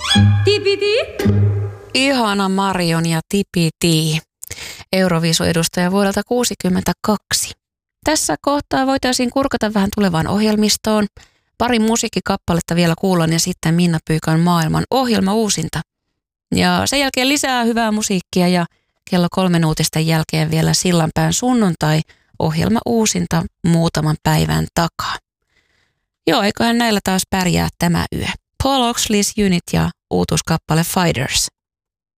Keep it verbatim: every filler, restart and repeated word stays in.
Tipiti. Ihana Marion ja Tipiti, Euroviisu-edustaja vuodelta kuusikymmentäkaksi. Tässä kohtaa voitaisiin kurkata vähän tulevaan ohjelmistoon. Pari musiikkikappaletta vielä kuullaan ja sitten Minna Pyykan maailman ohjelma uusinta. Ja sen jälkeen lisää hyvää musiikkia ja kello kolmen uutisten jälkeen vielä Sillanpään sunnuntai ohjelma uusinta muutaman päivän takaa. Joo, eiköhän näillä taas pärjää tämä yö. Paul Oxley's Unit ja uutuuskappale Fighters.